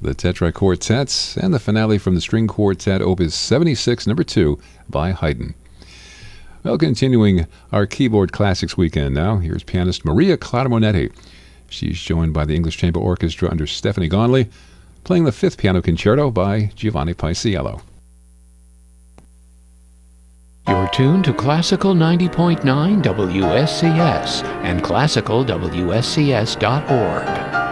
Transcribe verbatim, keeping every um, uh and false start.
the Tetra Quartets, and the finale from the String Quartet, Opus seventy-six, number two, by Haydn. Well, continuing our Keyboard Classics weekend now, here's pianist Maria Clara Monetti. She's joined by the English Chamber Orchestra under Stephanie Gonley, playing the Fifth Piano Concerto by Giovanni Paisiello. You're tuned to Classical ninety point nine W S C S and classical W S C S dot org.